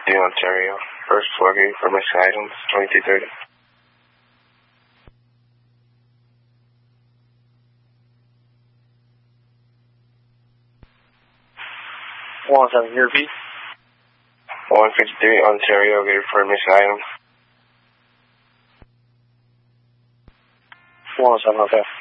New Ontario. First floor gate for Miss Items, 2230. 117, here, repeat. 153 Ontario gate for Miss Items. 117, okay.